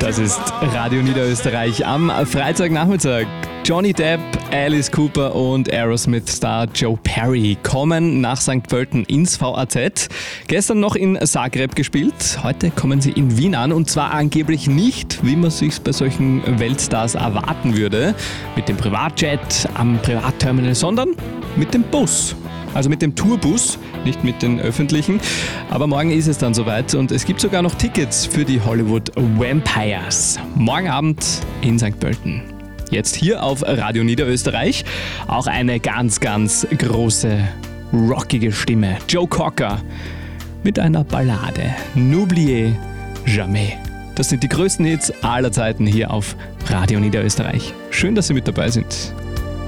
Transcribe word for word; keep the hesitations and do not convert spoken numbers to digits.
Das ist Radio Niederösterreich am Freitagnachmittag. Johnny Depp, Alice Cooper und Aerosmith-Star Joe Perry kommen nach Sankt Pölten ins V A Z. Gestern noch in Zagreb gespielt, heute kommen sie in Wien an und zwar angeblich nicht, wie man sich bei solchen Weltstars erwarten würde, mit dem Privatjet am Privatterminal, sondern mit dem Bus. Also mit dem Tourbus, nicht mit den öffentlichen. Aber morgen ist es dann soweit und es gibt sogar noch Tickets für die Hollywood Vampires. Morgen Abend in Sankt Pölten. Jetzt hier auf Radio Niederösterreich auch eine ganz, ganz große, rockige Stimme. Joe Cocker mit einer Ballade. N'oubliez jamais. Das sind die größten Hits aller Zeiten hier auf Radio Niederösterreich. Schön, dass Sie mit dabei sind.